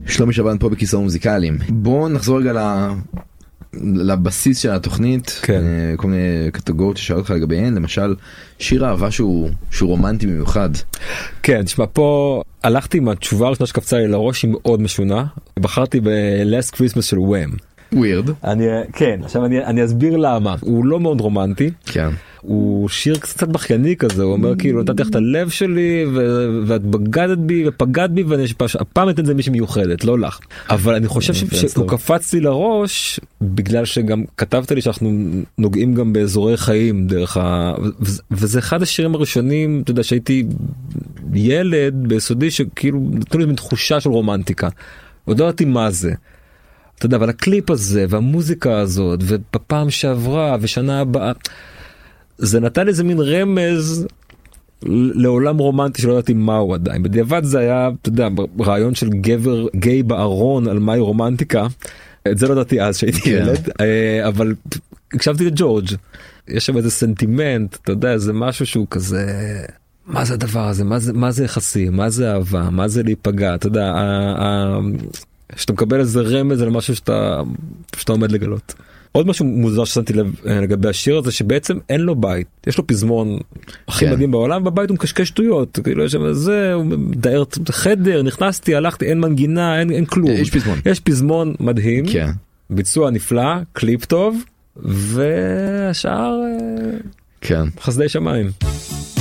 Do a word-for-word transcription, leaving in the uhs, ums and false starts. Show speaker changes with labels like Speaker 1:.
Speaker 1: שלומי שבן פה בכיסאות מוזיקליים. בואו נחזור רגע לבסיס של התוכנית,
Speaker 2: כן.
Speaker 1: כל מיני קטגוריות ששאל אותך לגביהן, למשל שיר אהבה שהוא, שהוא רומנטי במיוחד.
Speaker 2: כן, תשמע, פה הלכתי עם התשובה הראשונה שקפצה לי לראש, היא מאוד משונה, בחרתי ב-Last Christmas של וואם.
Speaker 1: ווירד.
Speaker 2: אני, כן, עכשיו אני, אני אסביר למה. הוא לא מאוד רומנטי.
Speaker 1: כן.
Speaker 2: הוא שיר קצת בכייני כזה, הוא אומר כאילו, נתתי לך את הלב שלי, ו- ואת בגדת בי ופגעת בי, והפעם אתן זה מישהי מיוחדת, לא לך. אבל אני חושב שהוא קפץ לי לראש, בגלל שגם כתבת לי שאנחנו נוגעים גם באזורי חיים, דרך ה... וזה אחד השירים הראשונים, אתה יודע, שהייתי ילד ביסודי, שכאילו נתנו לי מין תחושה של רומנטיקה. עוד לא יודעתי מה זה. אתה יודע, אבל הקליפ הזה, והמוזיקה הזאת, ובפעם שעברה, ושנה הבאה, זה נתן איזה מין רמז לעולם רומנטי שלא ידעתי מהו עדיין. בדיעבד זה היה, אתה יודע, רעיון של גבר גיי בארון על מהי רומנטיקה. את זה לא ידעתי אז שהייתי ילד, אבל הקשבתי לג'ורג'. יש שם איזה סנטימנט, אתה יודע, זה משהו שהוא כזה... מה זה הדבר הזה? מה זה, מה זה יחסים? מה זה אהבה? מה זה להיפגע? אתה יודע, שאתה מקבל איזה רמז על משהו שאתה, שאתה עומד לגלות. עוד משהו מוזר ששמתי לב לגבי השיר הזה, שבעצם אין לו בית. יש לו פזמון הכי
Speaker 1: כן.
Speaker 2: מדהים בעולם, בבית הוא מקשקש שטויות. כאילו יש שם זה, הוא מתאר חדר, נכנסתי, הלכתי, אין מנגינה, אין, אין כלום.
Speaker 1: יש פזמון.
Speaker 2: יש פזמון מדהים,
Speaker 1: כן.
Speaker 2: ביצוע נפלא, קליפ טוב, והשאר
Speaker 1: כן.
Speaker 2: חסדי שמיים.